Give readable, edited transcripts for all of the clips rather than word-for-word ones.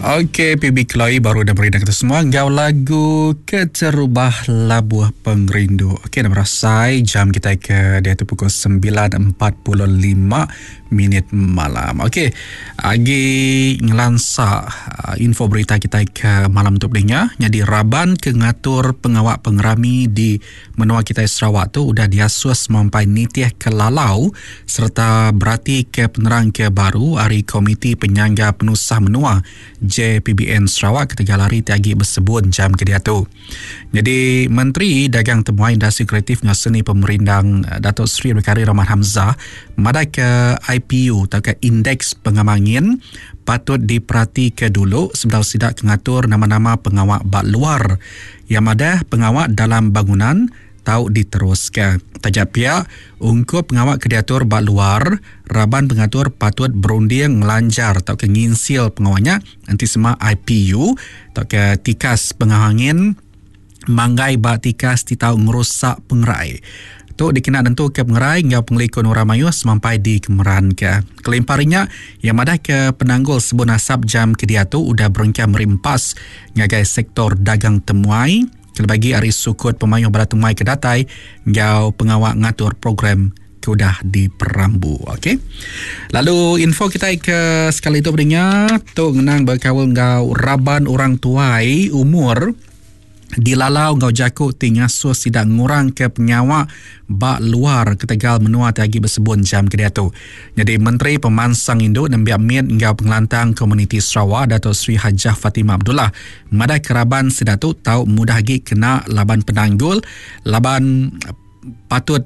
Okey, PB Chloe baru dah beri kita semua. Gau lagu Keterubah Labuh Pengrindu. Okey, dah merasai jam kita ke dia tu pukul 9.45 minit malam. Okey, agi ngelansa info berita kita ke malam tu pedenya. Jadi Raban ke ngatur pengawak pengerami di menua kita Sarawak tu udah diasus sampai nitih ke lalau serta berarti ke penerang ke baru hari Komiti Penyangga Penusah Menua JPBN Sarawak ketiga lari tiagi bersebut jam ke dia tu. Jadi Menteri Dagang Temuan Industri Kreatif dengan Seni Pemerindang Datuk Seri Berkari Rahman Hamzah madai ke IPU atau ke Indeks Pengamangin patut diperhati ke dulu sebelum sidak mengatur nama-nama pengawak bak luar yang ada pengawak dalam bangunan tahu diteruskan. Tajak pihak ungkup pengawak kediatur bak luar, Raban pengatur patut berunding melanjar atau ke nginsil pengawaknya nanti semua IPU atau ke tikas pengahangin manggai bak tikas titau ngerusak pengerai. Tu dikena tentu ke pengerai hingga pengelikun orang mayu sampai di kemeran ke. Kelimparinya yang madah ke penanggul sebut nasab jam ke dia tu udah berengkam merimpas ngagai sektor dagang temuai kelebagi hari sukut pemayuh bala tumai ke datai ngau pengawak ngatur program ke udah di Perambu. Okey. Lalu info kita ke sekali itu berinya tu ngenang berkawal ngau Raban orang tuai umur dilalau ngau jakuk tingasuh sidak ngurang ke penyawak bak luar ke Tegal menua tiagi bersebut jam ke dia tu. Jadi Menteri Pemansang Induk dan Biak Min ngau pengelantang komuniti Sarawak Datuk Seri Hajah Fatimah Abdullah madai keraban sidak tu tahu mudah lagi kena laban penanggul laban patut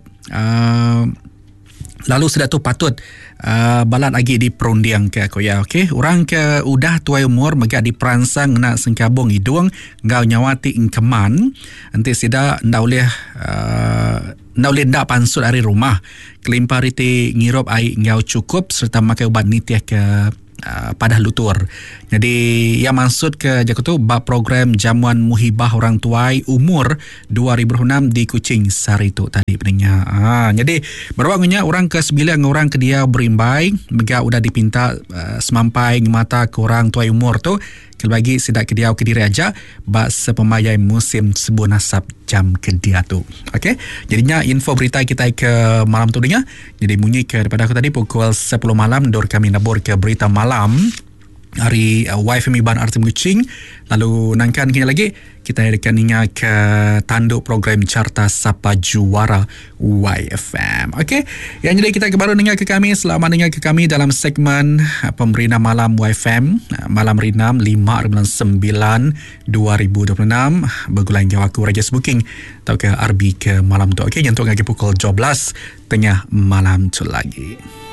lalu sudah tu patut balat lagi di perundiang ke aku ya. Okey, orang ke udah tuai umur megak diperansang nak sengkabung hidung ngau nyawati ingkeman nanti sida ndak boleh ndak pansut hari rumah kelimpar iti ngirup air ngau cukup serta makai ubat nitih ke padah lutur. Jadi yang maksud ke jaku tu bab program jamuan muhibah orang tuai umur 2006 di Kuching Sari tu tadi peningnya. Jadi berwangunya orang ke 9 orang ke dia berimbai mega udah dipinta semampai mata ke orang tuai umur tu kelbagi sidak ke dia ke diri aja bak sepemayai musim sebut nasab jam ke dia tu. Okey. Jadinya info berita kita ke malam tu dengar. Jadi bunyi ke daripada aku tadi pukul 10 malam dor kami nabur ke berita malam hari YFM Ban Arti Kuching. Lalu nangkan kini lagi kita akan ingat ke tanduk program Carta Sapa Juara YFM. Okey. Yang jadi kita baru dengar ke kami, selamat dengar ke kami dalam segmen Pemberina Malam YFM Malam Rinam 5/9/2026 bergulang jawab aku Rajas Booking atau ke RB ke malam tu. Okey, yang tu lagi pukul 12 tengah malam tu lagi.